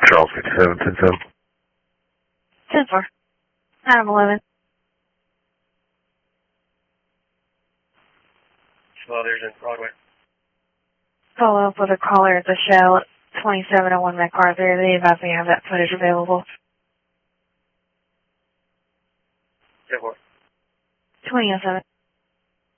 Charles 57, 10-7. 10-4. Adam 11. Smothers in Broadway. Follow up with a caller at the Shell 2701 MacArthur. They advise me to have that footage available. 10-4. 2007.